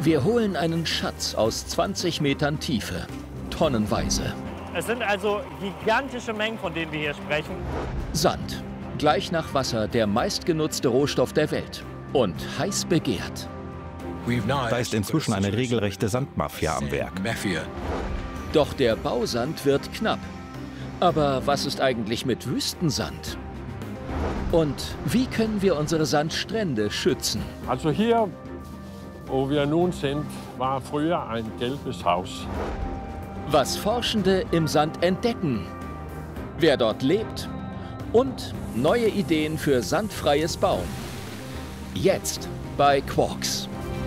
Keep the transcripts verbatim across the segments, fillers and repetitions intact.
Wir holen einen Schatz aus zwanzig Metern Tiefe, tonnenweise. Es sind also gigantische Mengen, von denen wir hier sprechen. Sand, gleich nach Wasser der meistgenutzte Rohstoff der Welt und heiß begehrt. Da ist inzwischen eine regelrechte Sandmafia am Werk. Doch der Bausand wird knapp. Aber was ist eigentlich mit Wüstensand? Und wie können wir unsere Sandstrände schützen? Also hier, wo wir nun sind, war früher ein gelbes Haus. Was Forschende im Sand entdecken, wer dort lebt und neue Ideen für sandfreies Bauen. Jetzt bei Quarks.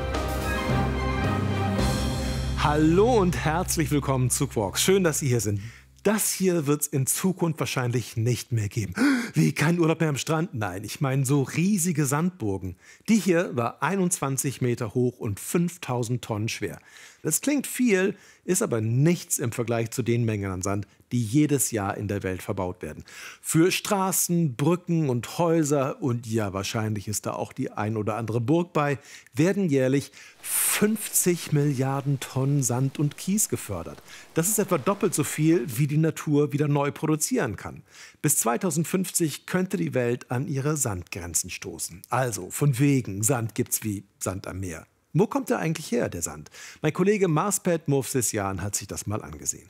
Hallo und herzlich willkommen zu Quarks. Schön, dass Sie hier sind. Das hier wird es in Zukunft wahrscheinlich nicht mehr geben. Wie, kein Urlaub mehr am Strand? Nein, ich meine so riesige Sandburgen. Die hier war einundzwanzig Meter hoch und fünftausend Tonnen schwer. Das klingt viel, ist aber nichts im Vergleich zu den Mengen an Sand, die jedes Jahr in der Welt verbaut werden. Für Straßen, Brücken und Häuser, und ja, wahrscheinlich ist da auch die ein oder andere Burg bei, werden jährlich fünfzig Milliarden Tonnen Sand und Kies gefördert. Das ist etwa doppelt so viel, wie die Natur wieder neu produzieren kann. Bis zweitausendfünfzig könnte die Welt an ihre Sandgrenzen stoßen. Also, von wegen, Sand gibt's wie Sand am Meer. Wo kommt der eigentlich her, der Sand? Mein Kollege Marspet Movsisyan hat sich das mal angesehen.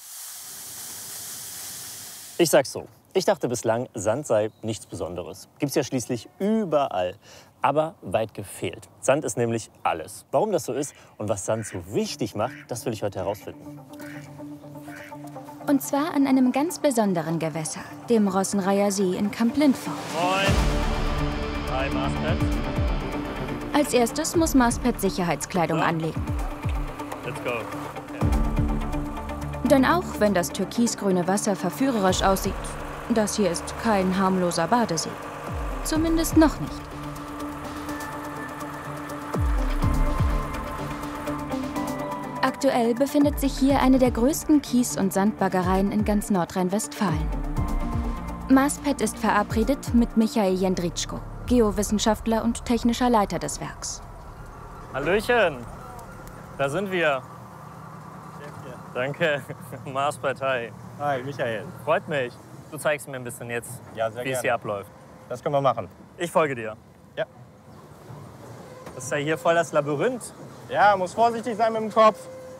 Ich sag's so. Ich dachte bislang, Sand sei nichts Besonderes. Gibt's ja schließlich überall. Aber weit gefehlt. Sand ist nämlich alles. Warum das so ist und was Sand so wichtig macht, das will ich heute herausfinden. Und zwar an einem ganz besonderen Gewässer, dem Rossenreiher See in Camp Lindford. Moin. Hi, Marspet. Als erstes muss Marspet Sicherheitskleidung Ja. anlegen. Let's go. Denn auch wenn das türkisgrüne Wasser verführerisch aussieht, das hier ist kein harmloser Badesee. Zumindest noch nicht. Aktuell befindet sich hier eine der größten Kies- und Sandbaggereien in ganz Nordrhein-Westfalen. Marspet ist verabredet mit Michael Jendritschko, Geowissenschaftler und technischer Leiter des Werks. Hallöchen. Da sind wir. Danke. Marspet, hi. Hi, Michael. Freut mich. Du zeigst mir ein bisschen jetzt, Ja, sehr wie es gerne. hier abläuft. Das können wir machen. Ich folge dir. Ja. Das ist ja hier voll das Labyrinth. Ja, muss vorsichtig sein mit dem Kopf.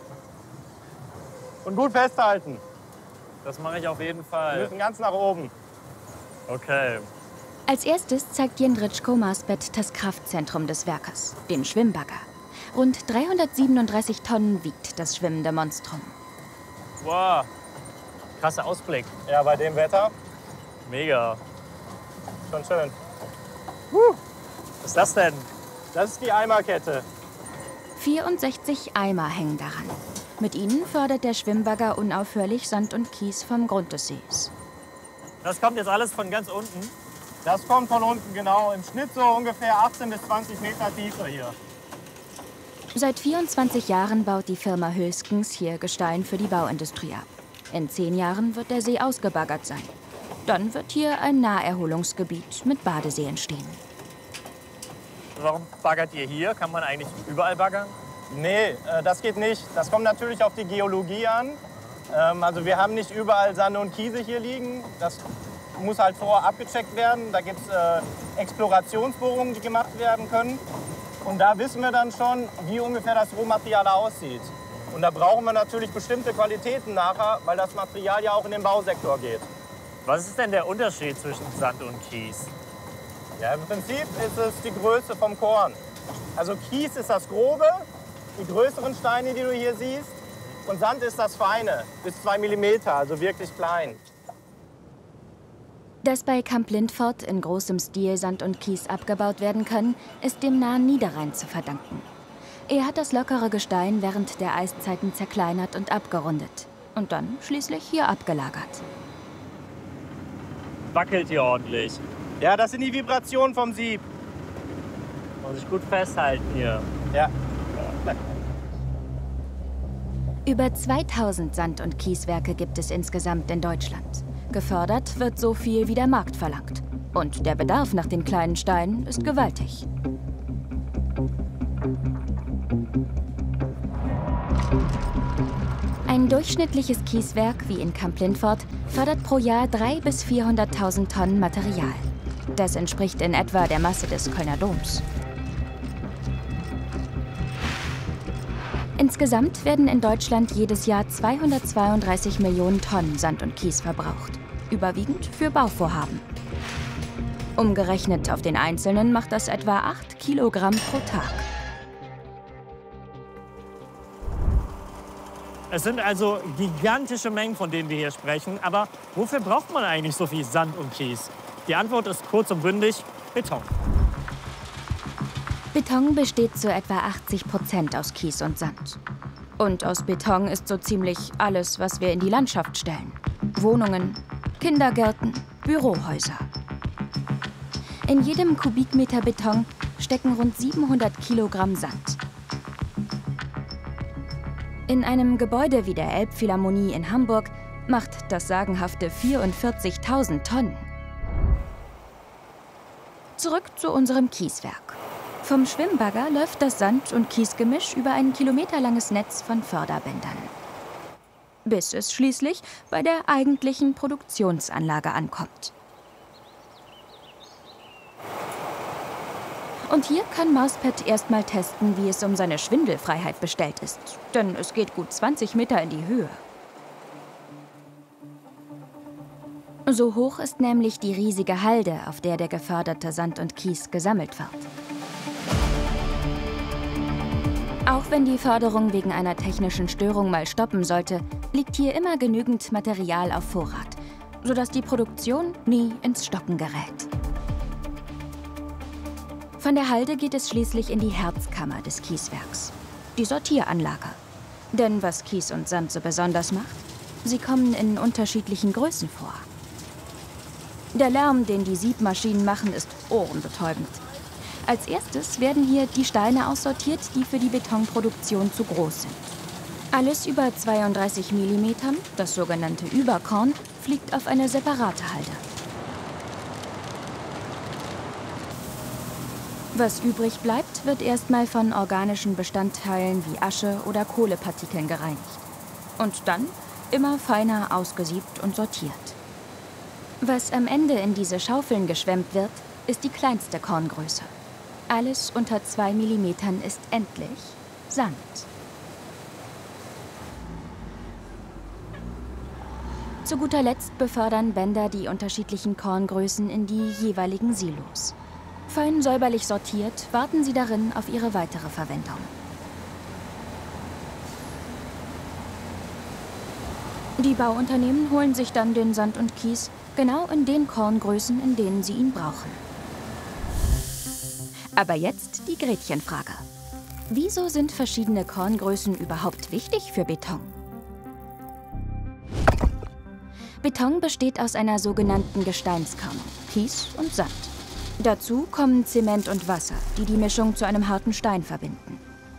Und gut festhalten. Das mache ich auf jeden Wir Fall. müssen ganz nach oben. Okay. Als erstes zeigt Jendritschko Marspet das Kraftzentrum des Werkes, den Schwimmbagger. Rund dreihundertsiebenunddreißig Tonnen wiegt das schwimmende Monstrum. Wow. Krasser Ausblick. Ja, bei dem Wetter Mega. schon schön. Was ist das denn? Das ist die Eimerkette. vierundsechzig Eimer hängen daran. Mit ihnen fördert der Schwimmbagger unaufhörlich Sand und Kies vom Grund des Sees. Das kommt jetzt alles von ganz unten. Das kommt von unten, genau. Im Schnitt so ungefähr achtzehn bis zwanzig Meter Tiefe hier. Seit vierundzwanzig Jahren baut die Firma Hülskens hier Gestein für die Bauindustrie ab. In zehn Jahren wird der See ausgebaggert sein. Dann wird hier ein Naherholungsgebiet mit Badesee entstehen. Warum baggert ihr hier? Kann man eigentlich überall baggern? Nee, äh, das geht nicht. Das kommt natürlich auf die Geologie an. Ähm, also wir haben nicht überall Sand und Kiese hier liegen. Das muss halt vorher abgecheckt werden. Da gibt es äh, Explorationsbohrungen, die gemacht werden können. Und da wissen wir dann schon, wie ungefähr das Rohmaterial aussieht. Und da brauchen wir natürlich bestimmte Qualitäten nachher, weil das Material ja auch in den Bausektor geht. Was ist denn der Unterschied zwischen Sand und Kies? Ja, im Prinzip ist es die Größe vom Korn. Also Kies ist das Grobe, die größeren Steine, die du hier siehst. Und Sand ist das Feine, bis zwei Millimeter, also wirklich klein. Dass bei Camp Lindford in großem Stil Sand und Kies abgebaut werden können, ist dem nahen Niederrhein zu verdanken. Er hat das lockere Gestein während der Eiszeiten zerkleinert und abgerundet. Und dann schließlich hier abgelagert. Wackelt hier ordentlich. Ja, das sind die Vibrationen vom Sieb. Muss ich gut festhalten hier. Ja. Über zweitausend Sand- und Kieswerke gibt es insgesamt in Deutschland. Gefördert wird so viel, wie der Markt verlangt. Und der Bedarf nach den kleinen Steinen ist gewaltig. Ein durchschnittliches Kieswerk wie in Camp Lindford fördert pro Jahr dreihunderttausend bis vierhunderttausend Tonnen Material. Das entspricht in etwa der Masse des Kölner Doms. Insgesamt werden in Deutschland jedes Jahr zweihundertzweiunddreißig Millionen Tonnen Sand und Kies verbraucht, überwiegend für Bauvorhaben. Umgerechnet auf den Einzelnen macht das etwa acht Kilogramm pro Tag. Es sind also gigantische Mengen, von denen wir hier sprechen. Aber wofür braucht man eigentlich so viel Sand und Kies? Die Antwort ist kurz und bündig: Beton. Beton besteht zu etwa achtzig Prozent aus Kies und Sand. Und aus Beton ist so ziemlich alles, was wir in die Landschaft stellen. Wohnungen, Kindergärten, Bürohäuser. In jedem Kubikmeter Beton stecken rund siebenhundert Kilogramm Sand. In einem Gebäude wie der Elbphilharmonie in Hamburg macht das sagenhafte vierundvierzigtausend Tonnen. Zurück zu unserem Kieswerk. Vom Schwimmbagger läuft das Sand- und Kiesgemisch über ein kilometerlanges Netz von Förderbändern. Bis es schließlich bei der eigentlichen Produktionsanlage ankommt. Und hier kann Mauspad erstmal testen, wie es um seine Schwindelfreiheit bestellt ist. Denn es geht gut zwanzig Meter in die Höhe. So hoch ist nämlich die riesige Halde, auf der der geförderte Sand und Kies gesammelt wird. Auch wenn die Förderung wegen einer technischen Störung mal stoppen sollte, liegt hier immer genügend Material auf Vorrat, sodass die Produktion nie ins Stocken gerät. Von der Halde geht es schließlich in die Herzkammer des Kieswerks, die Sortieranlage. Denn was Kies und Sand so besonders macht, sie kommen in unterschiedlichen Größen vor. Der Lärm, den die Siebmaschinen machen, ist ohrenbetäubend. Als erstes werden hier die Steine aussortiert, die für die Betonproduktion zu groß sind. Alles über zweiunddreißig Millimeter, das sogenannte Überkorn, fliegt auf eine separate Halde. Was übrig bleibt, wird erstmal von organischen Bestandteilen wie Asche oder Kohlepartikeln gereinigt. Und dann immer feiner ausgesiebt und sortiert. Was am Ende in diese Schaufeln geschwemmt wird, ist die kleinste Korngröße. Alles unter zwei Millimetern ist endlich Sand. Zu guter Letzt befördern Bänder die unterschiedlichen Korngrößen in die jeweiligen Silos. Fein säuberlich sortiert, warten sie darin auf ihre weitere Verwendung. Die Bauunternehmen holen sich dann den Sand und Kies genau in den Korngrößen, in denen sie ihn brauchen. Aber jetzt die Gretchenfrage. Wieso sind verschiedene Korngrößen überhaupt wichtig für Beton? Beton besteht aus einer sogenannten Gesteinskörnung, Kies und Sand. Dazu kommen Zement und Wasser, die die Mischung zu einem harten Stein verbinden.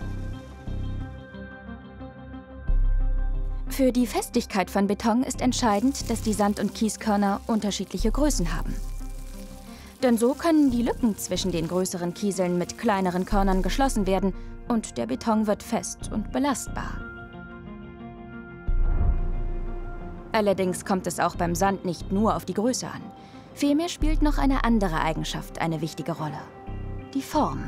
Für die Festigkeit von Beton ist entscheidend, dass die Sand- und Kieskörner unterschiedliche Größen haben. Denn so können die Lücken zwischen den größeren Kieseln mit kleineren Körnern geschlossen werden und der Beton wird fest und belastbar. Allerdings kommt es auch beim Sand nicht nur auf die Größe an. Vielmehr spielt noch eine andere Eigenschaft eine wichtige Rolle: die Form.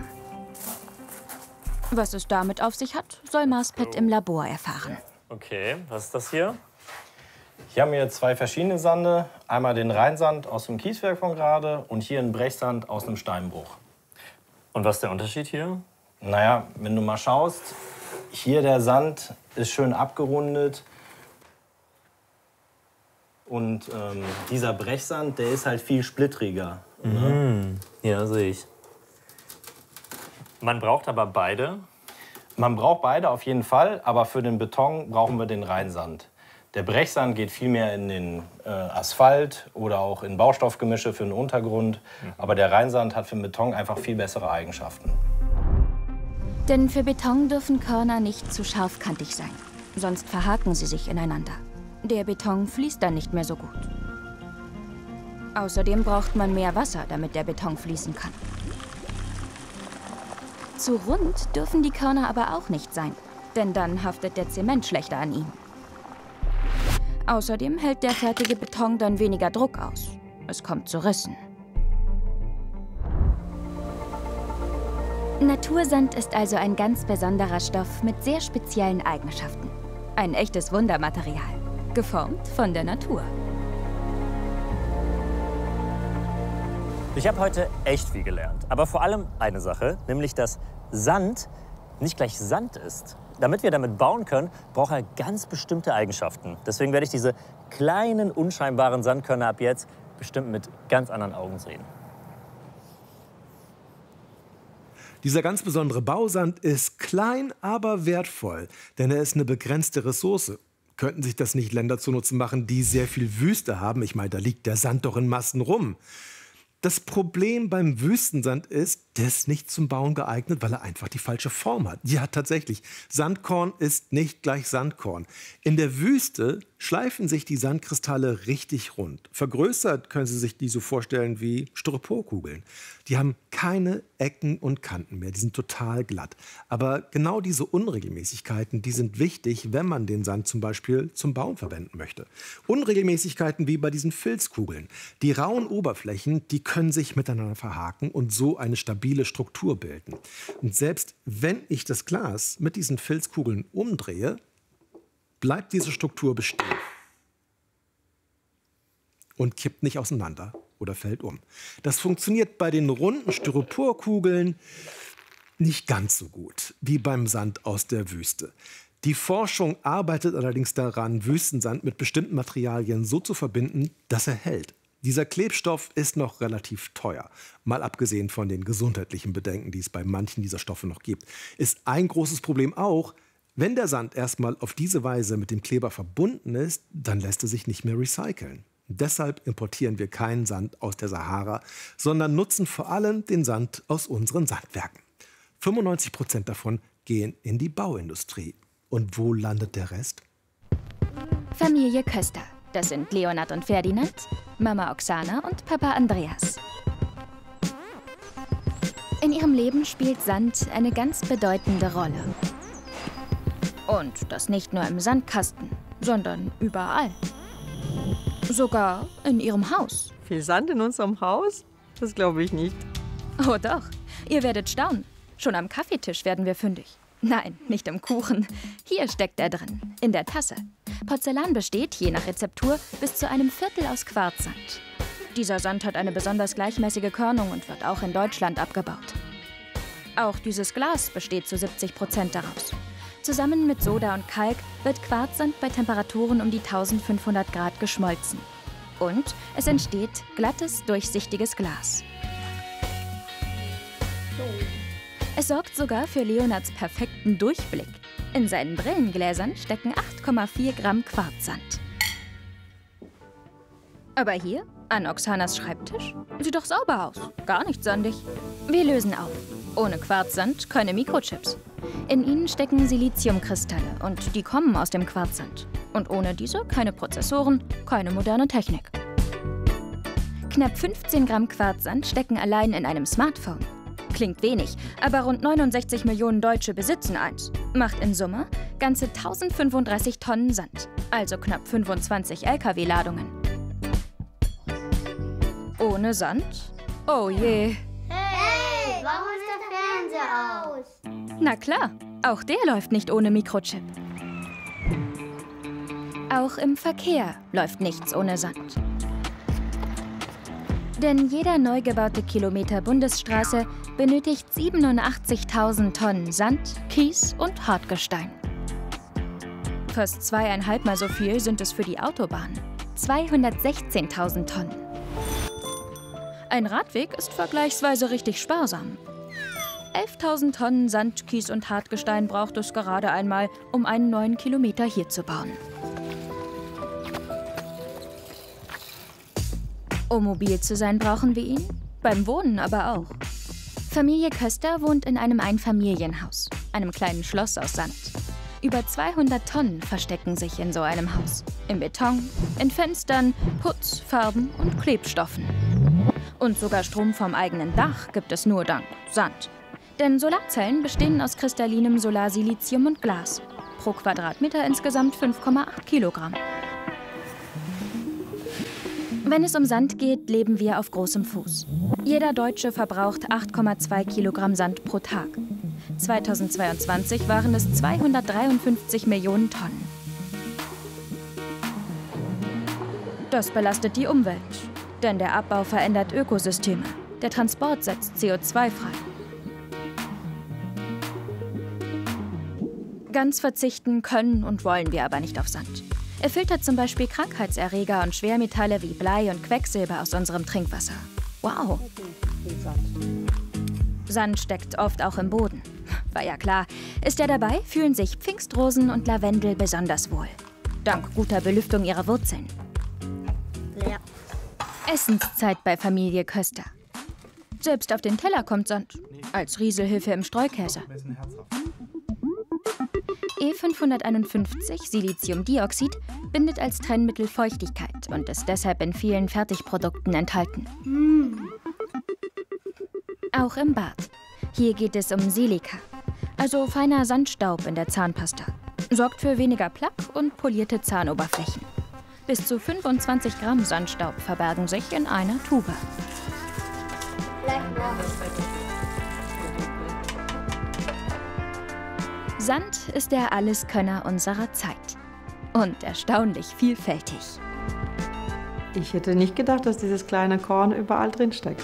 Was es damit auf sich hat, soll Mauspad im Labor erfahren. Okay, was ist das hier? Hier haben wir zwei verschiedene Sande. Einmal den Rheinsand aus dem Kieswerk von gerade und hier einen Brechsand aus einem Steinbruch. Und was ist der Unterschied hier? Naja, wenn du mal schaust, hier der Sand ist schön abgerundet. Und ähm, dieser Brechsand, der ist halt viel splittriger. Mhm. Ne? Ja, sehe ich. Man braucht aber beide. Man braucht beide auf jeden Fall, aber für den Beton brauchen wir den Rheinsand. Der Brechsand geht viel mehr in den äh, Asphalt oder auch in Baustoffgemische für den Untergrund. Mhm. Aber der Rheinsand hat für den Beton einfach viel bessere Eigenschaften. Denn für Beton dürfen Körner nicht zu scharfkantig sein, sonst verhaken sie sich ineinander. Der Beton fließt dann nicht mehr so gut. Außerdem braucht man mehr Wasser, damit der Beton fließen kann. Zu rund dürfen die Körner aber auch nicht sein, denn dann haftet der Zement schlechter an ihnen. Außerdem hält der fertige Beton dann weniger Druck aus. Es kommt zu Rissen. Natursand ist also ein ganz besonderer Stoff mit sehr speziellen Eigenschaften. Ein echtes Wundermaterial, geformt von der Natur. Ich habe heute echt viel gelernt, aber vor allem eine Sache, nämlich dass Sand nicht gleich Sand ist. Damit wir damit bauen können, braucht er ganz bestimmte Eigenschaften. Deswegen werde ich diese kleinen, unscheinbaren Sandkörner ab jetzt bestimmt mit ganz anderen Augen sehen. Dieser ganz besondere Bausand ist klein, aber wertvoll, denn er ist eine begrenzte Ressource. Könnten sich das nicht Länder zunutze machen, die sehr viel Wüste haben? Ich meine, da liegt der Sand doch in Massen rum. Das Problem beim Wüstensand ist, der ist nicht zum Bauen geeignet, weil er einfach die falsche Form hat. Ja, tatsächlich. Sandkorn ist nicht gleich Sandkorn. In der Wüste schleifen sich die Sandkristalle richtig rund. Vergrößert können Sie sich die so vorstellen wie Styroporkugeln. Die haben keine Ecken und Kanten mehr. Die sind total glatt. Aber genau diese Unregelmäßigkeiten, die sind wichtig, wenn man den Sand zum Beispiel zum Bauen verwenden möchte. Unregelmäßigkeiten wie bei diesen Filzkugeln. Die rauen Oberflächen, die können sich miteinander verhaken und so eine stabile Struktur bilden. Und selbst wenn ich das Glas mit diesen Filzkugeln umdrehe, bleibt diese Struktur bestehen und kippt nicht auseinander oder fällt um. Das funktioniert bei den runden Styroporkugeln nicht ganz so gut wie beim Sand aus der Wüste. Die Forschung arbeitet allerdings daran, Wüstensand mit bestimmten Materialien so zu verbinden, dass er hält. Dieser Klebstoff ist noch relativ teuer. Mal abgesehen von den gesundheitlichen Bedenken, die es bei manchen dieser Stoffe noch gibt, ist ein großes Problem auch, wenn der Sand erstmal auf diese Weise mit dem Kleber verbunden ist, dann lässt er sich nicht mehr recyceln. Deshalb importieren wir keinen Sand aus der Sahara, sondern nutzen vor allem den Sand aus unseren Sandwerken. fünfundneunzig Prozent davon gehen in die Bauindustrie. Und wo landet der Rest? Familie Köster. Das sind Leonhard und Ferdinand, Mama Oksana und Papa Andreas. In ihrem Leben spielt Sand eine ganz bedeutende Rolle. Und das nicht nur im Sandkasten, sondern überall. Sogar in ihrem Haus. Viel Sand in unserem Haus? Das glaube ich nicht. Oh doch, ihr werdet staunen. Schon am Kaffeetisch werden wir fündig. Nein, nicht im Kuchen. Hier steckt er drin, in der Tasse. Porzellan besteht, je nach Rezeptur, bis zu einem Viertel aus Quarzsand. Dieser Sand hat eine besonders gleichmäßige Körnung und wird auch in Deutschland abgebaut. Auch dieses Glas besteht zu siebzig Prozent daraus. Zusammen mit Soda und Kalk wird Quarzsand bei Temperaturen um die eintausendfünfhundert Grad geschmolzen. Und es entsteht glattes, durchsichtiges Glas. Es sorgt sogar für Leonhards perfekten Durchblick. In seinen Brillengläsern stecken acht Komma vier Gramm Quarzsand. Aber hier, an Oksanas Schreibtisch, sieht doch sauber aus. Gar nicht sandig. Wir lösen auf. Ohne Quarzsand keine Mikrochips. In ihnen stecken Siliziumkristalle und die kommen aus dem Quarzsand. Und ohne diese keine Prozessoren, keine moderne Technik. Knapp fünfzehn Gramm Quarzsand stecken allein in einem Smartphone. Klingt wenig, aber rund neunundsechzig Millionen Deutsche besitzen eins. Macht in Summe ganze tausendfünfunddreißig Tonnen Sand, also knapp fünfundzwanzig L K W-Ladungen. Ohne Sand? Oh je. Hey, warum ist der Fernseher aus? Na klar, auch der läuft nicht ohne Mikrochip. Auch im Verkehr läuft nichts ohne Sand. Denn jeder neu gebaute Kilometer Bundesstraße benötigt siebenundachtzigtausend Tonnen Sand, Kies und Hartgestein. Fast zweieinhalb Mal so viel sind es für die Autobahn. zweihundertsechzehntausend Tonnen. Ein Radweg ist vergleichsweise richtig sparsam. elftausend Tonnen Sand, Kies und Hartgestein braucht es gerade einmal, um einen neuen Kilometer hier zu bauen. Um mobil zu sein, brauchen wir ihn. Beim Wohnen aber auch. Familie Köster wohnt in einem Einfamilienhaus, einem kleinen Schloss aus Sand. Über zweihundert Tonnen verstecken sich in so einem Haus. Im Beton, in Fenstern, Putz, Farben und Klebstoffen. Und sogar Strom vom eigenen Dach gibt es nur dank Sand. Denn Solarzellen bestehen aus kristallinem Solarsilizium und Glas. Pro Quadratmeter insgesamt fünf Komma acht Kilogramm. Wenn es um Sand geht, leben wir auf großem Fuß. Jeder Deutsche verbraucht acht Komma zwei Kilogramm Sand pro Tag. zweitausendzweiundzwanzig waren es zweihundertdreiundfünfzig Millionen Tonnen. Das belastet die Umwelt, denn der Abbau verändert Ökosysteme. Der Transport setzt C O zwei frei. Ganz verzichten können und wollen wir aber nicht auf Sand. Er filtert zum Beispiel Krankheitserreger und Schwermetalle wie Blei und Quecksilber aus unserem Trinkwasser. Wow! Sand steckt oft auch im Boden. War ja klar. Ist er dabei, fühlen sich Pfingstrosen und Lavendel besonders wohl. Dank guter Belüftung ihrer Wurzeln. Ja. Essenszeit bei Familie Köster. Selbst auf den Teller kommt Sand. Als Rieselhilfe im Streukäse. E fünfhunderteinundfünfzig, Siliziumdioxid, bindet als Trennmittel Feuchtigkeit und ist deshalb in vielen Fertigprodukten enthalten. Mm. Auch im Bad. Hier geht es um Silika, also feiner Sandstaub in der Zahnpasta. Sorgt für weniger Plaque und polierte Zahnoberflächen. Bis zu fünfundzwanzig Gramm Sandstaub verbergen sich in einer Tube. Sand ist der Alleskönner unserer Zeit. Und erstaunlich vielfältig. Ich hätte nicht gedacht, dass dieses kleine Korn überall drin steckt.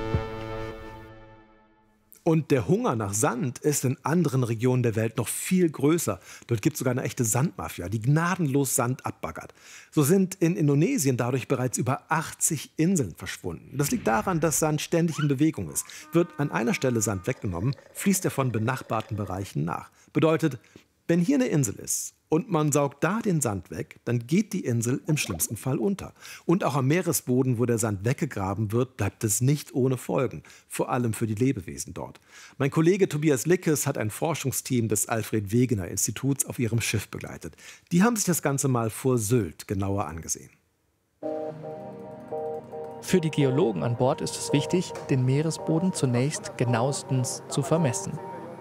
Und der Hunger nach Sand ist in anderen Regionen der Welt noch viel größer. Dort gibt es sogar eine echte Sandmafia, die gnadenlos Sand abbaggert. So sind in Indonesien dadurch bereits über achtzig Inseln verschwunden. Das liegt daran, dass Sand ständig in Bewegung ist. Wird an einer Stelle Sand weggenommen, fließt er von benachbarten Bereichen nach. Bedeutet, wenn hier eine Insel ist und man saugt da den Sand weg, dann geht die Insel im schlimmsten Fall unter. Und auch am Meeresboden, wo der Sand weggegraben wird, bleibt es nicht ohne Folgen. Vor allem für die Lebewesen dort. Mein Kollege Tobias Lickes hat ein Forschungsteam des Alfred-Wegener-Instituts auf ihrem Schiff begleitet. Die haben sich das Ganze mal vor Sylt genauer angesehen. Für die Geologen an Bord ist es wichtig, den Meeresboden zunächst genauestens zu vermessen.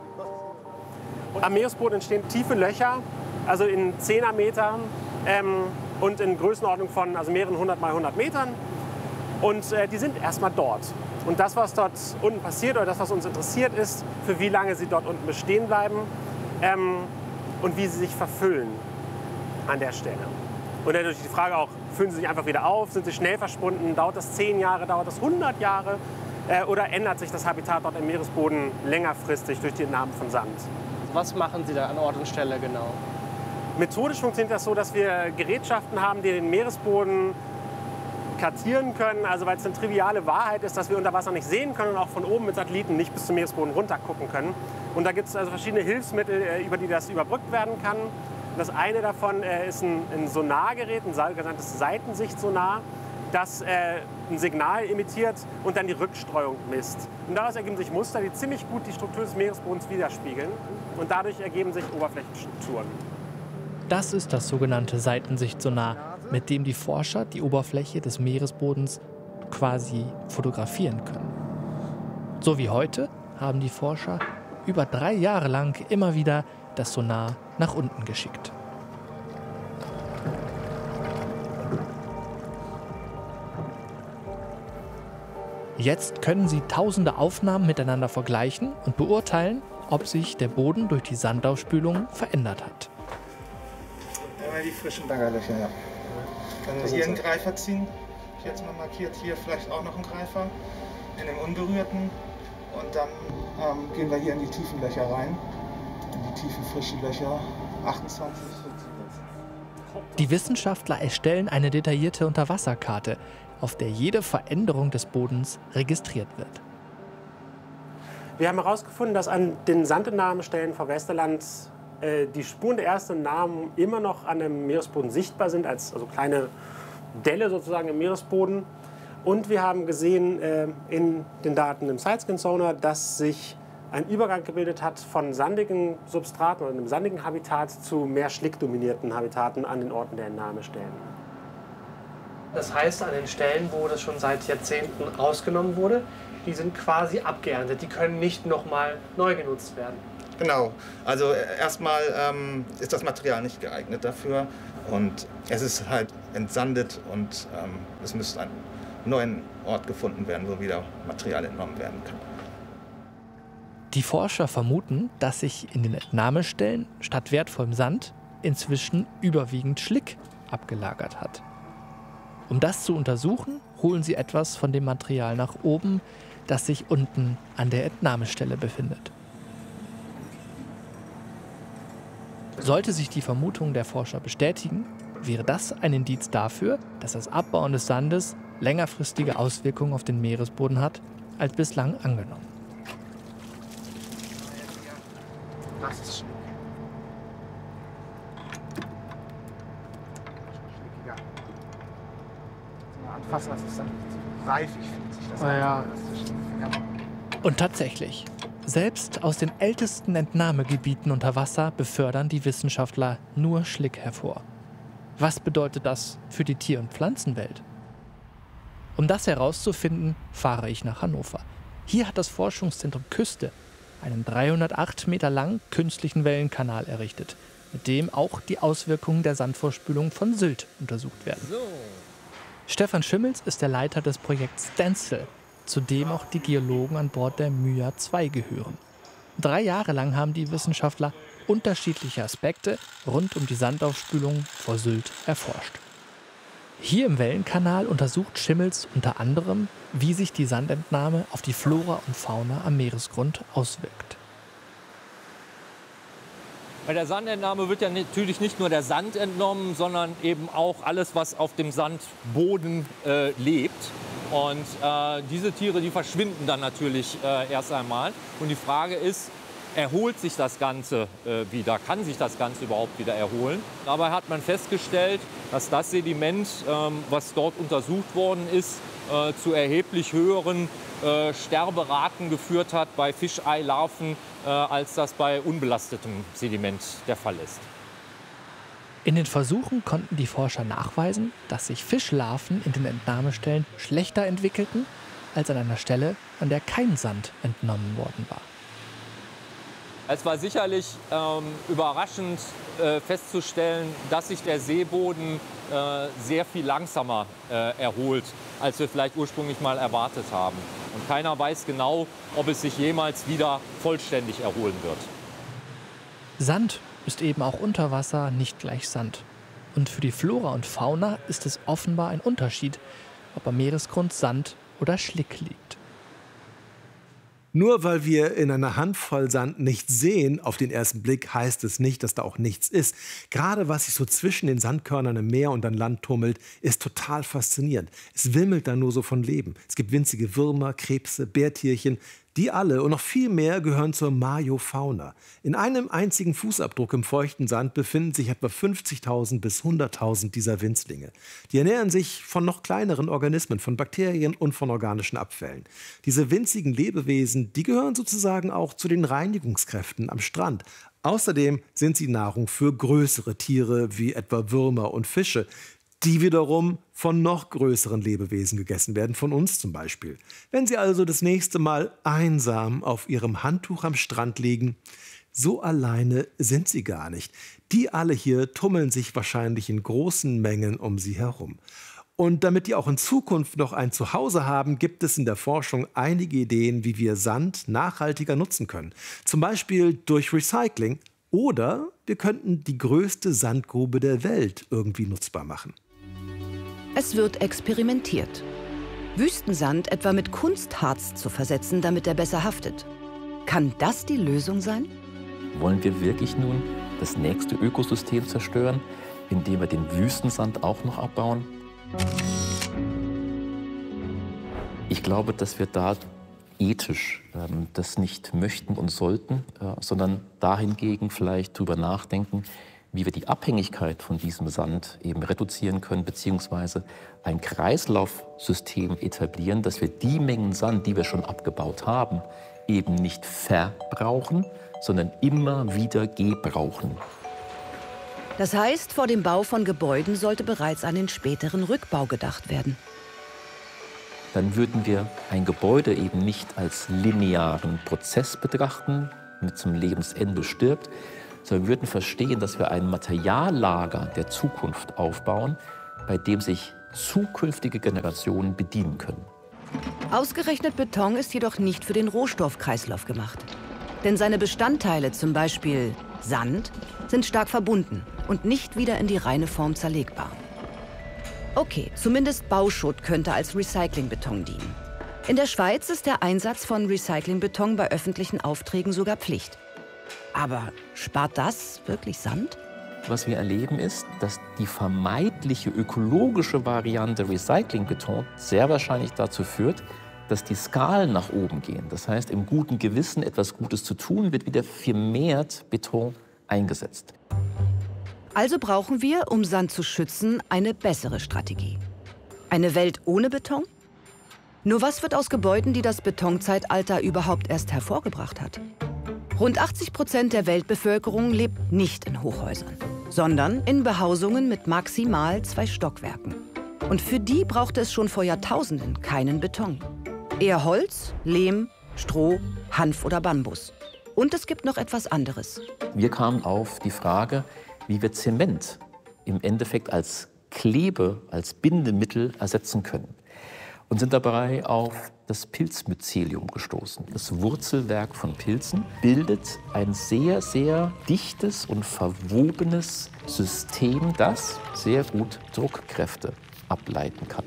Am Meeresboden entstehen tiefe Löcher, also in zehner Metern ähm, und in Größenordnung von also mehreren hundert mal hundert Metern. Und äh, die sind erstmal dort. Und das, was dort unten passiert oder das, was uns interessiert, ist, für wie lange sie dort unten bestehen bleiben ähm, und wie sie sich verfüllen an der Stelle. Und dann natürlich die Frage auch, füllen sie sich einfach wieder auf, sind sie schnell verschwunden, dauert das zehn Jahre, dauert das hundert Jahre äh, oder ändert sich das Habitat dort im Meeresboden längerfristig durch die Entnahme von Sand. Was machen Sie da an Ort und Stelle genau? Methodisch funktioniert das so, dass wir Gerätschaften haben, die den Meeresboden kartieren können. Also weil es eine triviale Wahrheit ist, dass wir unter Wasser nicht sehen können und auch von oben mit Satelliten nicht bis zum Meeresboden runter gucken können. Und da gibt es also verschiedene Hilfsmittel, über die das überbrückt werden kann. Das eine davon ist ein, ein Sonargerät, ein sogenanntes Seitensichtsonar, das äh, ein Signal emittiert und dann die Rückstreuung misst. Und daraus ergeben sich Muster, die ziemlich gut die Struktur des Meeresbodens widerspiegeln. Und dadurch ergeben sich Oberflächenstrukturen. Das ist das sogenannte Seitensichtsonar, mit dem die Forscher die Oberfläche des Meeresbodens quasi fotografieren können. So wie heute haben die Forscher über drei Jahre lang immer wieder das Sonar nach unten geschickt. Jetzt können sie tausende Aufnahmen miteinander vergleichen und beurteilen, ob sich der Boden durch die Sandausspülung verändert hat. Einmal die frischen Baggerlöcher, ja. Können wir hier einen Greifer ziehen? Ich jetzt mal markiert, hier vielleicht auch noch einen Greifer in dem unberührten. Und dann ähm, gehen wir hier in die tiefen Löcher rein. In die tiefen frischen Löcher, achtundzwanzig. Die Wissenschaftler erstellen eine detaillierte Unterwasserkarte, auf der jede Veränderung des Bodens registriert wird. Wir haben herausgefunden, dass an den Sandentnahmestellen vor Westerland äh, die Spuren der ersten Entnahmen immer noch an dem Meeresboden sichtbar sind, als also kleine Delle sozusagen im Meeresboden. Und wir haben gesehen äh, in den Daten im Sidescan Sonar, dass sich ein Übergang gebildet hat von sandigen Substraten oder einem sandigen Habitat zu mehr schlickdominierten Habitaten an den Orten der Entnahmestellen. Das heißt, an den Stellen, wo das schon seit Jahrzehnten rausgenommen wurde, die sind quasi abgeerntet. Die können nicht nochmal neu genutzt werden. Genau. Also erstmal ähm, ist das Material nicht geeignet dafür. Und es ist halt entsandet und ähm, es müsste ein neuen Ort gefunden werden, wo wieder Material entnommen werden kann. Die Forscher vermuten, dass sich in den Entnahmestellen statt wertvollem Sand inzwischen überwiegend Schlick abgelagert hat. Um das zu untersuchen, holen sie etwas von dem Material nach oben, das sich unten an der Entnahmestelle befindet. Sollte sich die Vermutung der Forscher bestätigen, wäre das ein Indiz dafür, dass das Abbauen des Sandes längerfristige Auswirkungen auf den Meeresboden hat, als bislang angenommen. Das ist schlick. Schlickiger. Mal anfassen, das ist dann reifig, fühlt sich das an. Ja. Und tatsächlich, selbst aus den ältesten Entnahmegebieten unter Wasser befördern die Wissenschaftler nur Schlick hervor. Was bedeutet das für die Tier- und Pflanzenwelt? Um das herauszufinden, fahre ich nach Hannover. Hier hat das Forschungszentrum Küste einen dreihundertacht Meter langen künstlichen Wellenkanal errichtet, mit dem auch die Auswirkungen der Sandvorspülung von Sylt untersucht werden. So. Stefan Schimmels ist der Leiter des Projekts Stencil, zu dem auch die Geologen an Bord der Myja zwei gehören. Drei Jahre lang haben die Wissenschaftler unterschiedliche Aspekte rund um die Sandaufspülung vor Sylt erforscht. Hier im Wellenkanal untersucht Schimmels unter anderem, wie sich die Sandentnahme auf die Flora und Fauna am Meeresgrund auswirkt. Bei der Sandentnahme wird ja natürlich nicht nur der Sand entnommen, sondern eben auch alles, was auf dem Sandboden äh, lebt. Und äh, diese Tiere, die verschwinden dann natürlich äh, erst einmal. Und die Frage ist, erholt sich das Ganze äh, wieder? Kann sich das Ganze überhaupt wieder erholen? Dabei hat man festgestellt, dass das Sediment, ähm, was dort untersucht worden ist, äh, zu erheblich höheren äh, Sterberaten geführt hat bei Fischeilarven, äh, als das bei unbelastetem Sediment der Fall ist. In den Versuchen konnten die Forscher nachweisen, dass sich Fischlarven in den Entnahmestellen schlechter entwickelten als an einer Stelle, an der kein Sand entnommen worden war. Es war sicherlich ähm, überraschend äh, festzustellen, dass sich der Seeboden äh, sehr viel langsamer äh, erholt, als wir vielleicht ursprünglich mal erwartet haben. Und keiner weiß genau, ob es sich jemals wieder vollständig erholen wird. Sand ist eben auch unter Wasser nicht gleich Sand. Und für die Flora und Fauna ist es offenbar ein Unterschied, ob am Meeresgrund Sand oder Schlick liegt. Nur weil wir in einer Handvoll Sand nichts sehen, auf den ersten Blick, heißt es nicht, dass da auch nichts ist. Gerade was sich so zwischen den Sandkörnern im Meer und an Land tummelt, ist total faszinierend. Es wimmelt da nur so von Leben. Es gibt winzige Würmer, Krebse, Bärtierchen. Die alle und noch viel mehr gehören zur Mayofauna. In einem einzigen Fußabdruck im feuchten Sand befinden sich etwa fünfzigtausend bis hunderttausend dieser Winzlinge. Die ernähren sich von noch kleineren Organismen, von Bakterien und von organischen Abfällen. Diese winzigen Lebewesen, die gehören sozusagen auch zu den Reinigungskräften am Strand. Außerdem sind sie Nahrung für größere Tiere wie etwa Würmer und Fische, die wiederum von noch größeren Lebewesen gegessen werden, von uns zum Beispiel. Wenn Sie also das nächste Mal einsam auf Ihrem Handtuch am Strand liegen, so alleine sind Sie gar nicht. Die alle hier tummeln sich wahrscheinlich in großen Mengen um Sie herum. Und damit die auch in Zukunft noch ein Zuhause haben, gibt es in der Forschung einige Ideen, wie wir Sand nachhaltiger nutzen können. Zum Beispiel durch Recycling. Oder wir könnten die größte Sandgrube der Welt irgendwie nutzbar machen. Es wird experimentiert. Wüstensand etwa mit Kunstharz zu versetzen, damit er besser haftet. Kann das die Lösung sein? Wollen wir wirklich nun das nächste Ökosystem zerstören, indem wir den Wüstensand auch noch abbauen? Ich glaube, dass wir da ethisch ähm, das nicht möchten und sollten, äh, sondern dahingegen vielleicht drüber nachdenken, wie wir die Abhängigkeit von diesem Sand eben reduzieren können, beziehungsweise ein Kreislaufsystem etablieren, dass wir die Mengen Sand, die wir schon abgebaut haben, eben nicht verbrauchen, sondern immer wieder gebrauchen. Das heißt, vor dem Bau von Gebäuden sollte bereits an den späteren Rückbau gedacht werden. Dann würden wir ein Gebäude eben nicht als linearen Prozess betrachten, mit zum Lebensende stirbt, sondern wir würden verstehen, dass wir ein Materiallager der Zukunft aufbauen, bei dem sich zukünftige Generationen bedienen können. Ausgerechnet Beton ist jedoch nicht für den Rohstoffkreislauf gemacht. Denn seine Bestandteile, zum Beispiel Sand, sind stark verbunden und nicht wieder in die reine Form zerlegbar. Okay, zumindest Bauschutt könnte als Recyclingbeton dienen. In der Schweiz ist der Einsatz von Recyclingbeton bei öffentlichen Aufträgen sogar Pflicht. Aber spart das wirklich Sand? Was wir erleben ist, dass die vermeintliche ökologische Variante Recyclingbeton sehr wahrscheinlich dazu führt, dass die Skalen nach oben gehen. Das heißt, im guten Gewissen, etwas Gutes zu tun, wird wieder vermehrt Beton eingesetzt. Also brauchen wir, um Sand zu schützen, eine bessere Strategie. Eine Welt ohne Beton? Nur was wird aus Gebäuden, die das Betonzeitalter überhaupt erst hervorgebracht hat? Rund achtzig Prozent der Weltbevölkerung lebt nicht in Hochhäusern, sondern in Behausungen mit maximal zwei Stockwerken. Und für die brauchte es schon vor Jahrtausenden keinen Beton. Eher Holz, Lehm, Stroh, Hanf oder Bambus. Und es gibt noch etwas anderes. Wir kamen auf die Frage, wie wir Zement im Endeffekt als Klebe, als Bindemittel ersetzen können. Und sind dabei auf das Pilzmycelium gestoßen. Das Wurzelwerk von Pilzen bildet ein sehr, sehr dichtes und verwobenes System, das sehr gut Druckkräfte ableiten kann.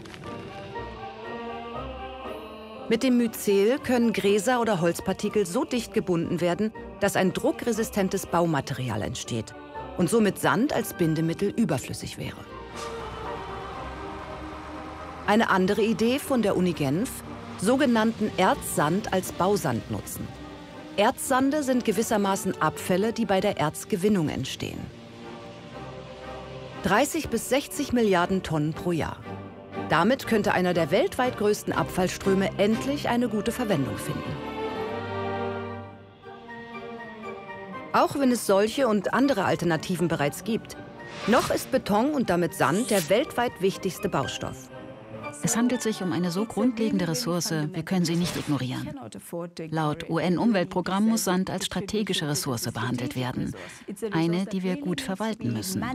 Mit dem Myzel können Gräser oder Holzpartikel so dicht gebunden werden, dass ein druckresistentes Baumaterial entsteht und somit Sand als Bindemittel überflüssig wäre. Eine andere Idee von der Uni Genf, sogenannten Erzsand als Bausand nutzen. Erzsande sind gewissermaßen Abfälle, die bei der Erzgewinnung entstehen. dreißig bis sechzig Milliarden Tonnen pro Jahr. Damit könnte einer der weltweit größten Abfallströme endlich eine gute Verwendung finden. Auch wenn es solche und andere Alternativen bereits gibt, noch ist Beton und damit Sand der weltweit wichtigste Baustoff. Es handelt sich um eine so grundlegende Ressource, wir können sie nicht ignorieren. Laut U N-Umweltprogramm muss Sand als strategische Ressource behandelt werden. Eine, die wir gut verwalten müssen.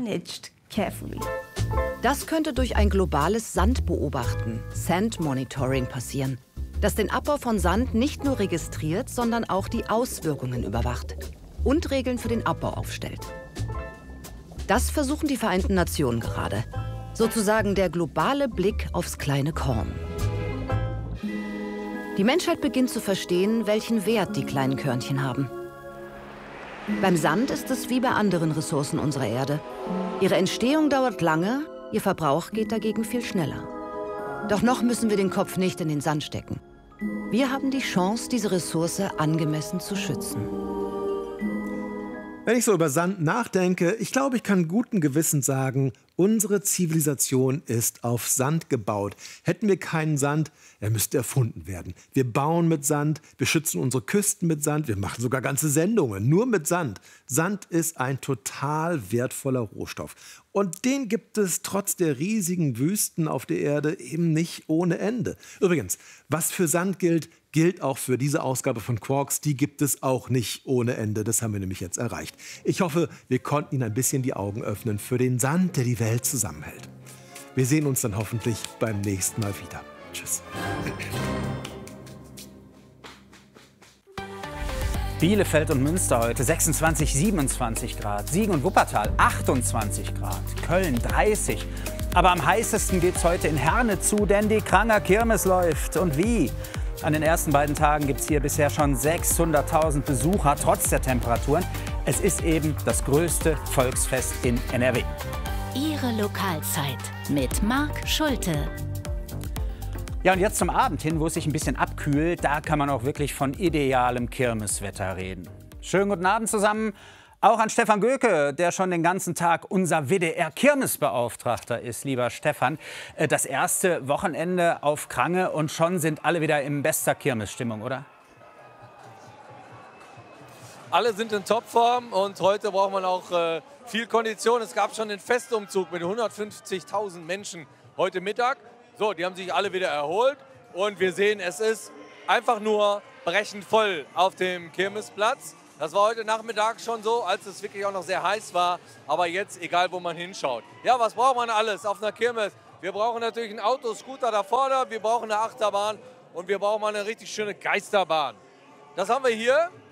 Das könnte durch ein globales Sandbeobachten, Sand Monitoring, passieren, das den Abbau von Sand nicht nur registriert, sondern auch die Auswirkungen überwacht und Regeln für den Abbau aufstellt. Das versuchen die Vereinten Nationen gerade. Sozusagen der globale Blick aufs kleine Korn. Die Menschheit beginnt zu verstehen, welchen Wert die kleinen Körnchen haben. Beim Sand ist es wie bei anderen Ressourcen unserer Erde. Ihre Entstehung dauert lange, ihr Verbrauch geht dagegen viel schneller. Doch noch müssen wir den Kopf nicht in den Sand stecken. Wir haben die Chance, diese Ressource angemessen zu schützen. Wenn ich so über Sand nachdenke, ich glaube, ich kann guten Gewissens sagen, unsere Zivilisation ist auf Sand gebaut. Hätten wir keinen Sand, er müsste erfunden werden. Wir bauen mit Sand, wir schützen unsere Küsten mit Sand, wir machen sogar ganze Sendungen nur mit Sand. Sand ist ein total wertvoller Rohstoff. Und den gibt es trotz der riesigen Wüsten auf der Erde eben nicht ohne Ende. Übrigens, was für Sand gilt, gilt auch für diese Ausgabe von Quarks. Die gibt es auch nicht ohne Ende. Das haben wir nämlich jetzt erreicht. Ich hoffe, wir konnten Ihnen ein bisschen die Augen öffnen für den Sand, der die Welt zusammenhält. Wir sehen uns dann hoffentlich beim nächsten Mal wieder. Tschüss. Bielefeld und Münster heute sechsundzwanzig, siebenundzwanzig Grad. Siegen und Wuppertal achtundzwanzig Grad. Köln dreißig. Aber am heißesten geht's heute in Herne zu, denn die Kranger Kirmes läuft. Und wie? An den ersten beiden Tagen gibt es hier bisher schon sechshunderttausend Besucher, trotz der Temperaturen. Es ist eben das größte Volksfest in N R W. Ihre Lokalzeit mit Marc Schulte. Ja, und jetzt zum Abend hin, wo es sich ein bisschen abkühlt, da kann man auch wirklich von idealem Kirmeswetter reden. Schönen guten Abend zusammen. Auch an Stefan Göke, der schon den ganzen Tag unser W D R-Kirmesbeauftragter ist. Lieber Stefan, das erste Wochenende auf Krange und schon sind alle wieder in bester Kirmesstimmung, oder? Alle sind in Topform und heute braucht man auch äh, viel Kondition. Es gab schon den Festumzug mit hundertfünfzigtausend Menschen heute Mittag. So, die haben sich alle wieder erholt und wir sehen, es ist einfach nur brechend voll auf dem Kirmesplatz. Das war heute Nachmittag schon so, als es wirklich auch noch sehr heiß war. Aber jetzt, egal wo man hinschaut. Ja, was braucht man alles auf einer Kirmes? Wir brauchen natürlich ein Auto, Scooter da vorne, wir brauchen eine Achterbahn und wir brauchen mal eine richtig schöne Geisterbahn. Das haben wir hier.